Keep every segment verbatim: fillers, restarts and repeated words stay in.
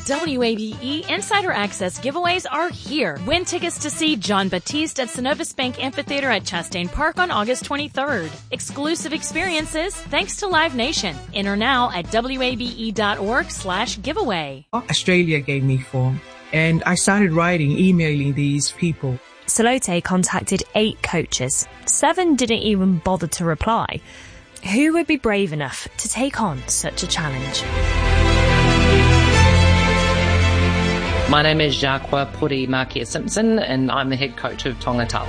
W A B E Insider Access giveaways are here. Win tickets to see John Batiste at Synovus Bank Amphitheater at Chastain Park on August twenty-third. Exclusive experiences thanks to Live Nation. Enter now at wabe.org slash giveaway. Australia gave me form, and I started writing, emailing these people. Salote contacted eight coaches. Seven didn't even bother to reply. Who would be brave enough to take on such a challenge? My name is Jacques Puri Marquez-Simpson and I'm the head coach of Tongatawa.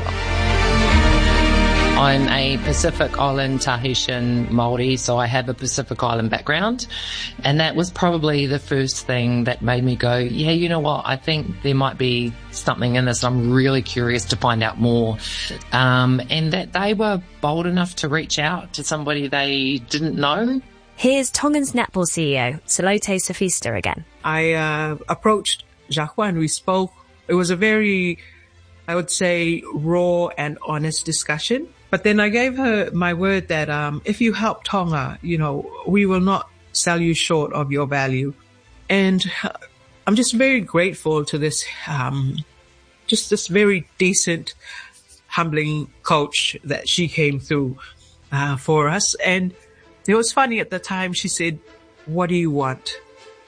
I'm a Pacific Island Tahitian Māori, so I have a Pacific Island background, and that was probably the first thing that made me go, yeah, you know what, I think there might be something in this. I'm really curious to find out more. Um, and that they were bold enough to reach out to somebody they didn't know. Here's Tongan's netball C E O, Salote Safista again. I uh, approached Jacques and we spoke. It was a very, I would say, raw and honest discussion. But then I gave her my word that um, if you help Tonga, you know, we will not sell you short of your value. And I'm just very grateful to this, um, just this very decent, humbling coach that she came through uh, for us. And it was funny at the time. She said, "What do you want?"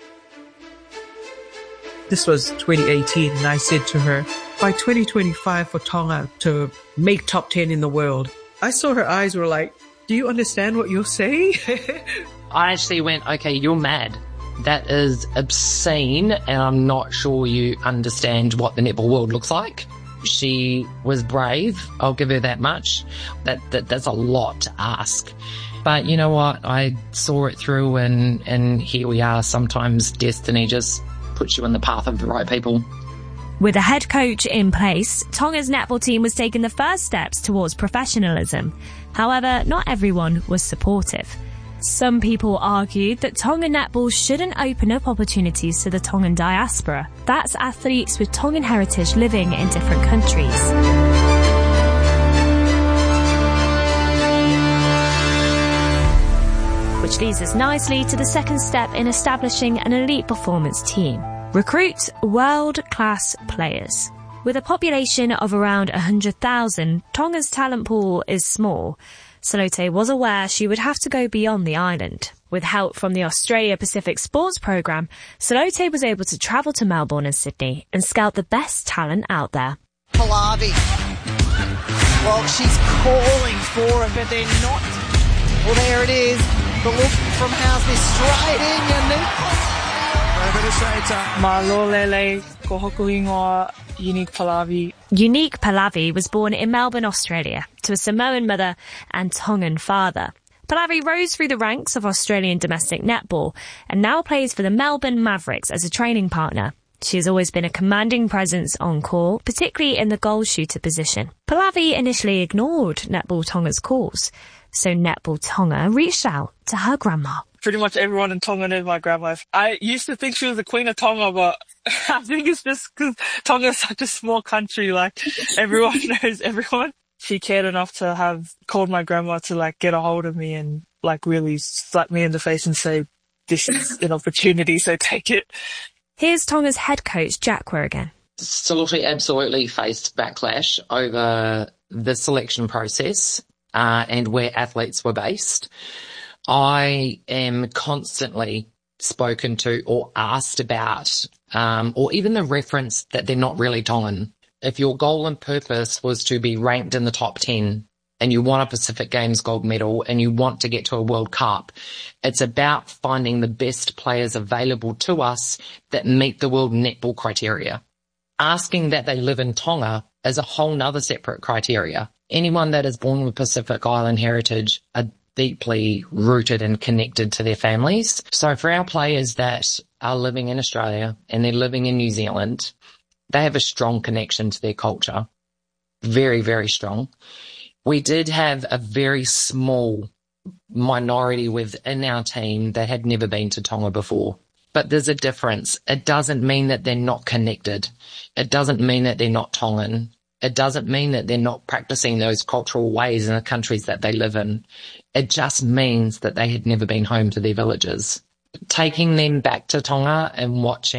This was twenty eighteen, and I said to her, by twenty twenty-five for Tonga to make top ten in the world. I saw her eyes were like, do you understand what you're saying? I actually went, okay, you're mad. That is obscene, and I'm not sure you understand what the netball world looks like. She was brave, I'll give her that much. That, that That's a lot to ask. But you know what? I saw it through, and, and here we are. Sometimes destiny just puts you in the path of the right people. With a head coach in place, Tonga's netball team was taking the first steps towards professionalism. However, not everyone was supportive. Some people argued that Tongan netball shouldn't open up opportunities to the Tongan diaspora. That's athletes with Tongan heritage living in different countries. Which leads us nicely to the second step in establishing an elite performance team. Recruit world-class players. With a population of around one hundred thousand, Tonga's talent pool is small. Salote was aware she would have to go beyond the island. With help from the Australia Pacific Sports Programme, Salote was able to travel to Melbourne and Sydney and scout the best talent out there. Pallavi. Well, she's calling for it, but they're not. Well, there it is. The look from Housby straight in, Unique. Malolele, ko hoku ingoa, Unique Pallavi. Unique Pallavi was born in Melbourne, Australia, to a Samoan mother and Tongan father. Pallavi rose through the ranks of Australian domestic netball and now plays for the Melbourne Mavericks as a training partner. She has always been a commanding presence on court, particularly in the goal shooter position. Pallavi initially ignored Netball Tonga's calls, so Netball Tonga reached out to her grandma. Pretty much everyone in Tonga knows my grandma. I used to think she was the queen of Tonga, but I think it's just because Tonga is such a small country, like everyone knows everyone. She cared enough to have called my grandma to like get a hold of me and like really slap me in the face and say, this is an opportunity, so take it. Here's Tonga's head coach, Jacques again. Salote absolutely faced backlash over the selection process uh, and where athletes were based. I am constantly spoken to or asked about, um, or even the reference that they're not really Tongan. If your goal and purpose was to be ranked in the top ten and you want a Pacific Games gold medal and you want to get to a World Cup, it's about finding the best players available to us that meet the world netball criteria. Asking that they live in Tonga is a whole nother separate criteria. Anyone that is born with Pacific Island heritage are deeply rooted and connected to their families. So for our players that are living in Australia and they're living in New Zealand, they have a strong connection to their culture. Very, very strong. We did have a very small minority within our team that had never been to Tonga before. But there's a difference. It doesn't mean that they're not connected. It doesn't mean that they're not Tongan. It doesn't mean that they're not practicing those cultural ways in the countries that they live in. It just means that they had never been home to their villages. Taking them back to Tonga and watching